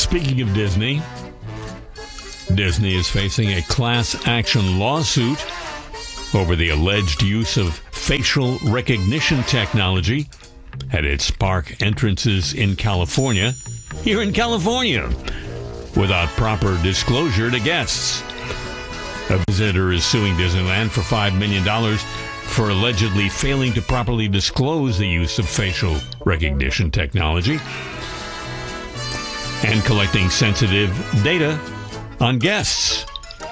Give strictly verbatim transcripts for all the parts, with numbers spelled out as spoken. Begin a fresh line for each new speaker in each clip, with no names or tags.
Speaking of Disney, Disney is facing a class action lawsuit over the alleged use of facial recognition technology at its park entrances in California, here in California, without proper disclosure to guests. A visitor is suing Disneyland for five million dollars for allegedly failing to properly disclose the use of facial recognition technology and collecting sensitive data on guests.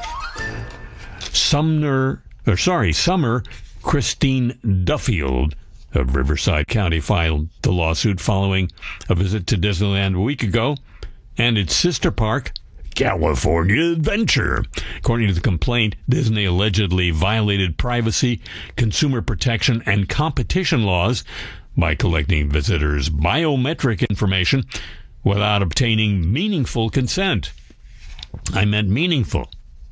Sumner, or sorry, Summer Christine Duffield of Riverside County filed the lawsuit following a visit to Disneyland a week ago and its sister park, California Adventure. According to the complaint, Disney allegedly violated privacy, consumer protection, and competition laws by collecting visitors' biometric information without obtaining meaningful consent. I meant meaningful.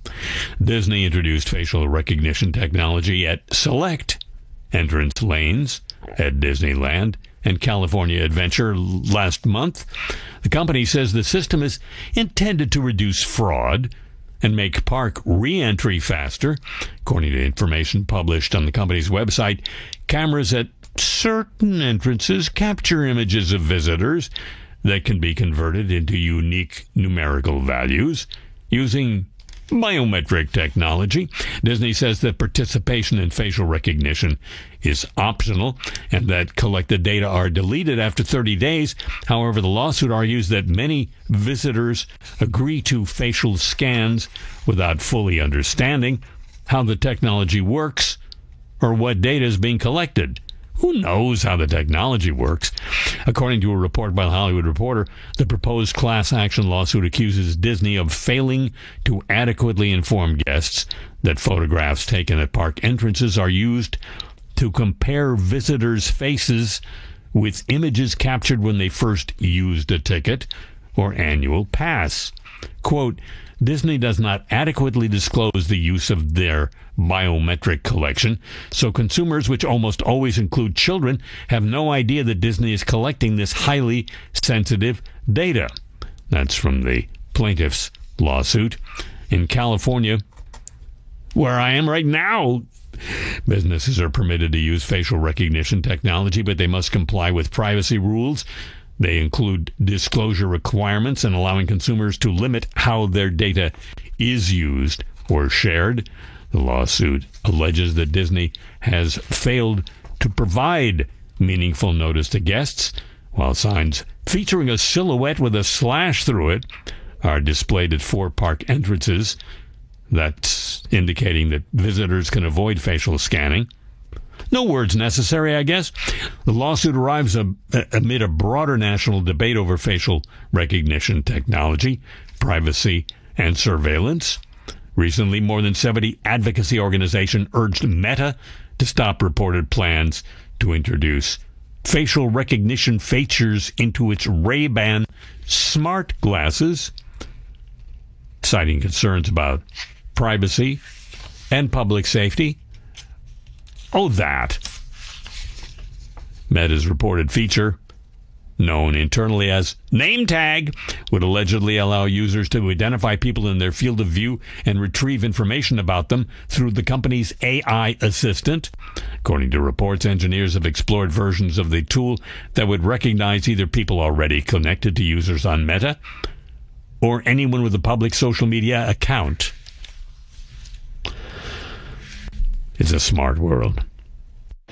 Disney introduced facial recognition technology at select entrance lanes at Disneyland and California Adventure last month. The company says the system is intended to reduce fraud and make park re-entry faster. According to information published on the company's website, cameras at certain entrances capture images of visitors that can be converted into unique numerical values using biometric technology. Disney says that participation in facial recognition is optional and that collected data are deleted after thirty days. However, the lawsuit argues that many visitors agree to facial scans without fully understanding how the technology works or what data is being collected. Who knows how the technology works? According to a report by The Hollywood Reporter, the proposed class action lawsuit accuses Disney of failing to adequately inform guests that photographs taken at park entrances are used to compare visitors' faces with images captured when they first used a ticket or annual pass. Quote, Disney does not adequately disclose the use of their biometric collection, so consumers, which almost always include children, have no idea that Disney is collecting this highly sensitive data. That's from the plaintiff's lawsuit. In California, where I am right now, businesses are permitted to use facial recognition technology, but they must comply with privacy rules. They include disclosure requirements and allowing consumers to limit how their data is used or shared. The lawsuit alleges that Disney has failed to provide meaningful notice to guests, while signs featuring a silhouette with a slash through it are displayed at four park entrances. That's indicating that visitors can avoid facial scanning. No words necessary, I guess. The lawsuit arrives amid a broader national debate over facial recognition technology, privacy, and surveillance. Recently, more than seventy advocacy organizations urged Meta to stop reported plans to introduce facial recognition features into its Ray-Ban smart glasses, citing concerns about privacy and public safety. Oh, that. Meta's reported feature, known internally as Name Tag, would allegedly allow users to identify people in their field of view and retrieve information about them through the company's A I assistant. According to reports, engineers have explored versions of the tool that would recognize either people already connected to users on Meta or anyone with a public social media account. It's a smart world.